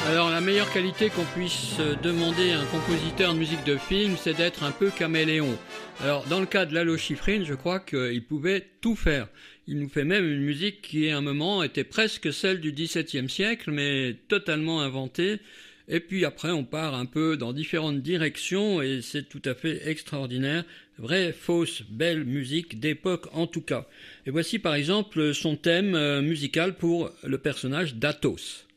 Alors la meilleure qualité qu'on puisse demander à un compositeur de musique de film, c'est d'être un peu caméléon. Alors dans le cas de Lalo Schifrin, je crois qu'il pouvait tout faire. Il nous fait même une musique qui à un moment était presque celle du XVIIe siècle, mais totalement inventée. Et puis après on part un peu dans différentes directions et c'est tout à fait extraordinaire. Vraie, fausse, belle musique d'époque en tout cas. Et voici par exemple son thème musical pour le personnage d'Athos.